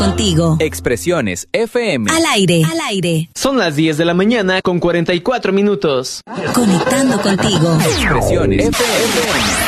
contigo. Expresiones FM. Al aire. Son las 10 de la mañana con 44 minutos. Conectando contigo. Expresiones FM.